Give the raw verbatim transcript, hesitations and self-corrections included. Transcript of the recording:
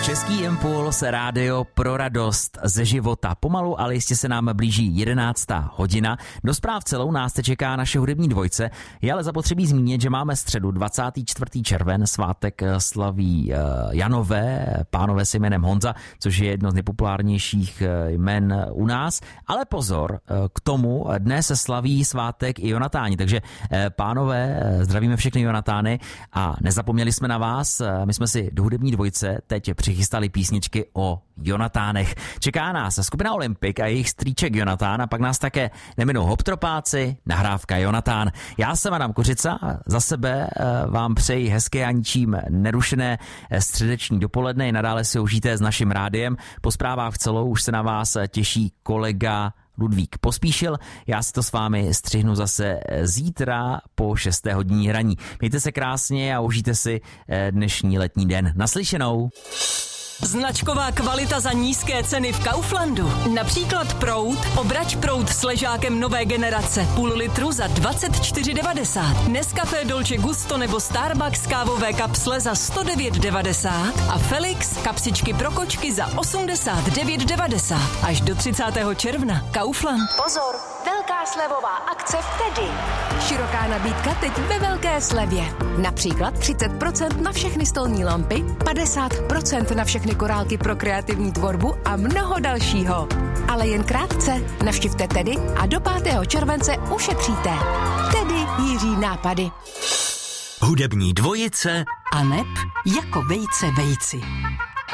Český impuls, rádio pro radost ze života. Pomalu, ale jistě se nám blíží jedenáctá hodina. Do zpráv celou nás te čeká naše hudební dvojce. Je ale zapotřebí zmínit, že máme středu dvacátého čtvrtého června, svátek slaví Janové, pánové se jménem Honza, což je jedno z nejpopulárnějších jmen u nás. Ale pozor, k tomu dnes se slaví svátek i Jonatáni, takže pánové, zdravíme všechny Jonatány a nezapomněli jsme na vás. My jsme si do hudební dvojce teď přichystali písničky o Jonatánech. Čeká nás skupina Olympik a jejich strýček Jonatán a pak nás také neminou Hoptropáci, nahrávka Jonatán. Já jsem Adam Kořica, za sebe vám přeji hezké a ničím nerušené středeční dopoledne. I nadále si užijte s naším rádiem. Po zprávách celou už se na vás těší kolega Ludvík Pospíšil. Já si to s vámi střihnu zase zítra po šesté hodině raní. Mějte se krásně a užijte si dnešní letní den. Naslyšenou. Značková kvalita za nízké ceny v Kauflandu. Například proud, obrať proud s ležákem nové generace, půl litru za dvacet čtyři devadesát. Nescafé Dolce Gusto nebo Starbucks kávové kapsle za sto devět devadesát a Felix kapsičky pro kočky za osmdesát devět devadesát. Až do třicátého června. Kaufland. Pozor, velká slevová akce v Tedy. Široká nabídka teď ve velké slevě. Například třicet procent na všechny stolní lampy, padesát procent na všechny korálky pro kreativní tvorbu a mnoho dalšího. Ale jen krátce. Navštivte Tedy a do pátého července ušetříte. Tedy Jiří nápady. Hudební dvojice a neb jako vejce vejci.